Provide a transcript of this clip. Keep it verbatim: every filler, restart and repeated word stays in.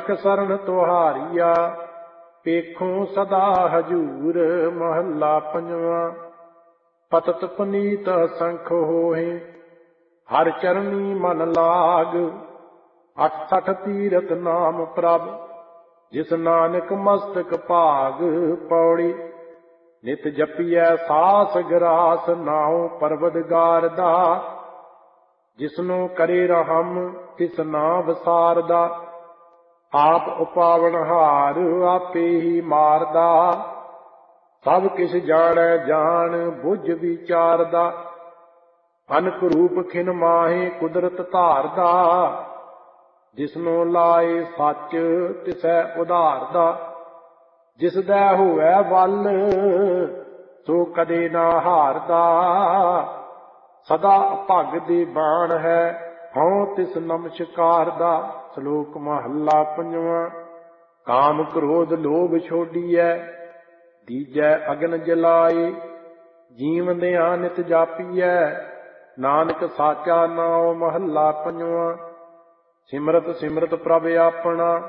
ਨਾਨਕ ਸਰਣ ਤੁਹਾਰੀਆ, ਪੇਖੋਂ ਸਦਾ ਹਜੂਰ। ਮਹੱਲਾ ਪੰਜਵਾਂ। ਪਤਤ ਪੁਨੀਤ ਅਸੰਖ ਹੋਏ, ਹਰ ਚਰਨੀ ਮਨ ਲਾਗ। ਅਠ ਸਠ ਤੀਰਥ ਨਾਮ ਪ੍ਰਭ, ਜਿਸ ਨਾਨਕ ਮਸਤਕ ਭਾਗ। ਪੌੜੀ। ਨਿਤ ਜਪੀਐ ਸਾਸ ਗਰਾਸ, ਨਾਉ ਪਰਵਦਗਾਰ ਦਾ। ਜਿਸਨੂੰ ਕਰੇ ਰਹਮ, ਤਿਸ ਨਾ ਵਿਸਾਰਦਾ। ਆਪ ਉਪਾਵਨਹਾਰ, ਆਪੇ ਹੀ ਮਾਰਦਾ। ਸਭ ਕਿਛ ਜਾਣੈ ਜਾਣ, ਬੁੱਝ ਵਿਚਾਰਦਾ। ਅਨਕ ਰੂਪ ਖਿਨ ਮਾਹੇ, ਕੁਦਰਤ ਧਾਰਦਾ। ਜਿਸਨੂੰ ਲਾਏ ਸੱਚ, ਤਿਸੈ ਉਧਾਰਦਾ। ਜਿਸਦਾ ਹੋਵੈ ਵੱਲ, ਸੋ ਕਦੇ ਨਾ ਹਾਰਦਾ। ਸਦਾ ਅਭੰਗ ਦੇ ਬਾਣ ਹੈ, ਹਉ ਤਿਸ ਨਮਸਕਾਰ ਦਾ। ਸ਼ਲੋਕ ਮਹੱਲਾ ਪੰਜਵਾਂ। ਕਾਮ ਕ੍ਰੋਧ ਲੋਭ ਛੋਡੀਐ, ਦੀਜੈ ਅਗਨ ਜਲਾਏ। ਜੀਵਦਿਆਂ ਨਿਤ ਜਾਪੀਐ, ਨਾਨਕ ਸਾਚਾ ਨਾਉ। ਮਹੱਲਾ ਪੰਜਵਾਂ। ਸਿਮਰਤ ਸਿਮਰਤ ਪ੍ਰਭ ਆਪਣਾ,